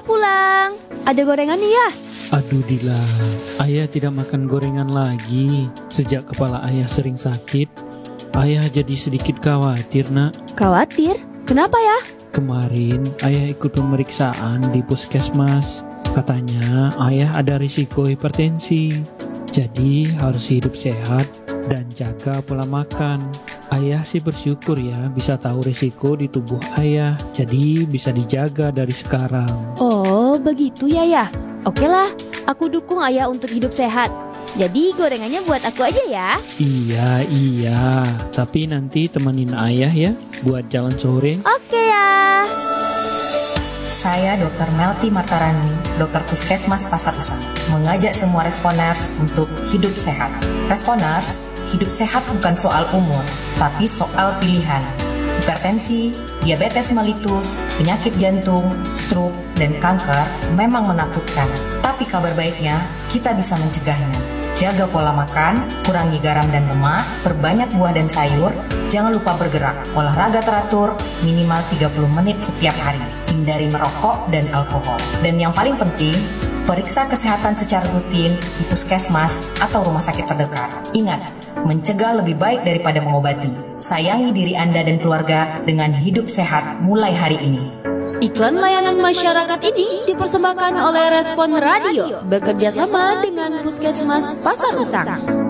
pulang. Ada gorengan nih ya? Aduh Dila, ayah tidak makan gorengan lagi. Sejak kepala ayah sering sakit, ayah jadi sedikit khawatir nak. Khawatir? Kenapa ya? Kemarin ayah ikut pemeriksaan di puskesmas. Katanya ayah ada risiko hipertensi. Jadi harus hidup sehat dan jaga pola makan. Ayah sih bersyukur ya bisa tahu risiko di tubuh ayah. Jadi bisa dijaga dari sekarang. Oh, begitu ya. Oke lah, aku dukung ayah untuk hidup sehat. Jadi gorengannya buat aku aja ya. Iya. Tapi nanti temenin ayah ya buat jalan sore. Oke ya. Saya Dr. Melty Martarani, dokter Puskesmas Pasar Usang, mengajak semua responers untuk hidup sehat. Responers, hidup sehat bukan soal umur, tapi soal pilihan. Hipertensi, diabetes mellitus, penyakit jantung, stroke, dan kanker memang menakutkan. Tapi kabar baiknya, kita bisa mencegahnya. Jaga pola makan, kurangi garam dan lemak, perbanyak buah dan sayur, jangan lupa bergerak, olahraga teratur, minimal 30 menit setiap hari, hindari merokok dan alkohol. Dan yang paling penting, periksa kesehatan secara rutin di puskesmas atau rumah sakit terdekat. Ingat, mencegah lebih baik daripada mengobati. Sayangi diri Anda dan keluarga dengan hidup sehat mulai hari ini. Iklan layanan masyarakat ini dipersembahkan oleh Respon Radio bekerja sama dengan Puskesmas Pasar Usang.